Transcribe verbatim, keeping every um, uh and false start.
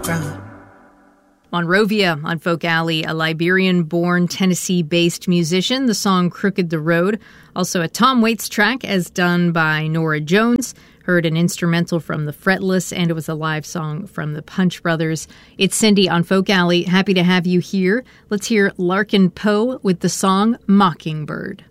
ground. Monrovia on Folk Alley, a Liberian-born, Tennessee-based musician. The song Crooked the Road. Also a Tom Waits track as done by Norah Jones. Heard an instrumental from the Fretless, and it was a live song from the Punch Brothers. It's Cindy on Folk Alley. Happy to have you here. Let's hear Larkin Poe with the song Mockingbird.